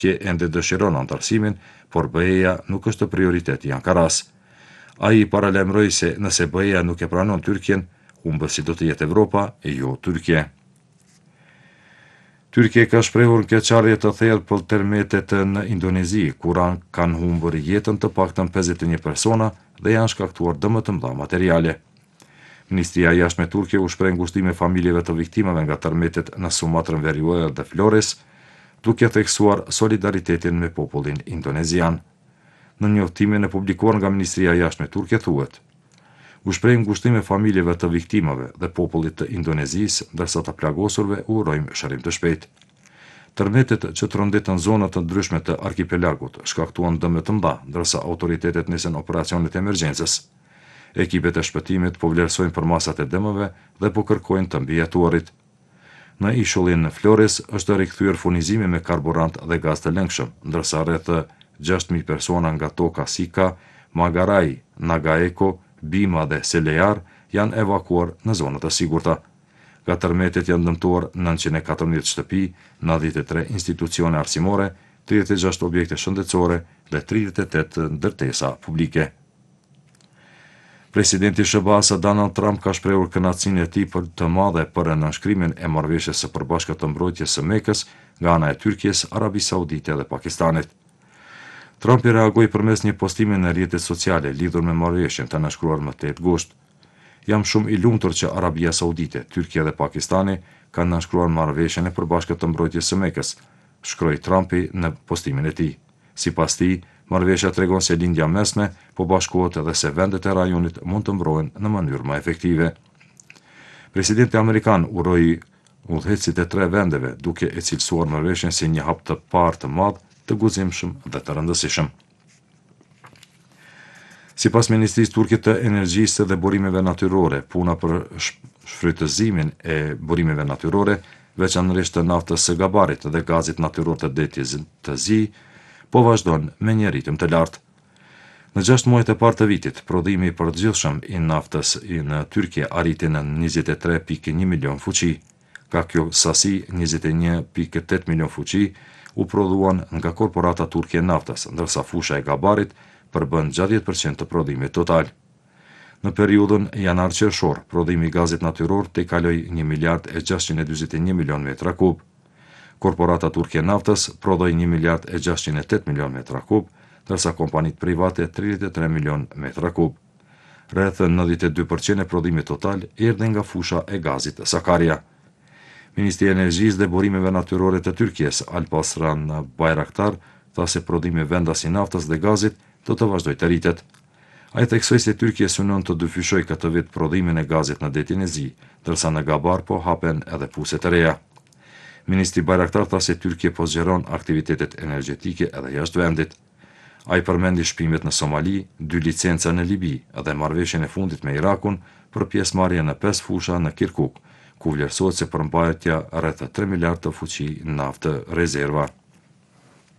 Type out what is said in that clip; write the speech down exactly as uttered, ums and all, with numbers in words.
që ende dëshiron antarësimin, por B E-ja nuk është prioritet i Ankaras. Ai paralajmëroi se nëse B E-ja nuk e pranon Tyrkjen, humbësi do të jetë Evropa e jo Tyrkje. Tyrkja ka shprehur keqarrje të thellë për tërmetet në Indonezi, ku kanë humbur jetën të paktën pesëdhjetë e një persona dhe janë shkaktuar dëme të mëdha materiale. Ministria e Jashtme e Turqie u shpreh ngushtime familjeve të viktimave nga tërmetet në Sumatrën Veriuer dhe Flores, duke theksuar solidaritetin me popullin indonezian. Në njoftimin e publikuar nga Ministria e Jashtme e Turqie thuhet: u shpreh ngushtime familjeve të viktimave dhe popullit të Indonezisë, ndërsa të plagosurve u urojmë shërim të shpejtë. Tërmetet që tronditën zonat të ndryshme të arkipelagut shkaktuan dëme të mëdha, ndërsa autoritetet nisën operacionet e emergjencës. Ekipet e shpëtimit po vlerësojnë përmasat e dëmeve dhe po kërkojnë të mbijetuarit. Në ishullin në Flores është rikthyer furnizimi me karburant dhe gaz të lëngshëm, ndërsa rreth gjashtë mijë persona nga toka Sika, Magarai, Nagaeko, Bima dhe Selejar janë evakuar në zonat e sigurta. Nga tërmetet janë dëmtuar nëntëqind e katërmbëdhjetë shtëpi, nëntëdhjetë e tre institucione arsimore, tridhjetë e gjashtë objekte shëndetësore dhe tridhjetë e tetë ndërtesa publike. Presidenti S B A-s Donald Trump ka shprehur kënaqësinë e tij për të madhe për nënshkrimin e marrëveshjes së përbashkët të mbrojtjes së Mekës nga ana e Tyrkisë, Arabisë Saudite dhe Pakistanit. Trump i reagoi përmes një postimi në rrjetet sociale lidhur me marrëveshjen të nënshkruar më tetë gusht. Jam shumë i lumtur që Arabia Saudite, Tyrkia dhe Pakistani kanë nënshkruar marrëveshjen e përbashkët të mbrojtjes së Mekës, shkroi Trumpi në postimin e tij. Sipas tij, marrëveshja tregon se lindja mesme po bashkohet edhe se vendet e rajonit mund të mbrohen në mënyrë më efektive. Presidenti amerikan uroi udhëheqësit e tre vendeve, duke e cilësuar marrëveshjen si një hap të parë të madh, të guzimshëm dhe të rëndësishëm. Sipas Ministrisë Turke të Energjisë dhe Burimeve Natyrore, puna për shfrytëzimin e burimeve natyrore, veçanërisht të naftës së gabarit dhe gazit natyror të detit të zi, po vazhdon me një ritëm të lartë. Në gjashtë muajt e parë të vitit, prodhimi i përgjithshëm i naftës në Tyrkje arriti në njëzet e tre pikë një milion fuqi. Ka kjo sasi njëzet e një pikë tetë milion fuqi u prodhuan nga korporata turke naftës, ndërsa fusha e gabarit përbën gjashtëdhjetë përqind të prodhimit total. Në periudhën janar-qershor, prodhimi i gazit natyror tejkaloi një miliard e gjashtëqind e dyzet e një milion metra kub. Korporata turke naftës prodhoi një miliard e gjashtëqind e tetë milion metra kub, ndërsa kompanitë private tridhjetë e tre milion metra kub. Rreth nëntëdhjetë e dy përqind e prodhimit total erdhi nga fusha e gazit Sakarya. Ministri i Energjisë dhe Burimeve Natyrore të Tyrkisë, Alparslan Bayraktar, tha se prodhimi vendas i naftës dhe gazit do të vazhdojë të rritet. Ai theksoi se Tyrkia synon të dyfyshojë këtë vit prodhimin e gazit në detin e zi, ndërsa në gabar po hapen edhe puse të reja. Ministri Bayraktar tha se Tyrkia po zgjeron aktivitetet energjetike edhe jashtë vendit. Ai përmendi shpimet në Somali, dy licenca në Libi dhe marrëveshjen e fundit me Irakun për pjesëmarrje në pesë fusha në Kirkuk, ku vlerësohet se përmbajtja rreth tre miliardë të fuqi naftë rezerva.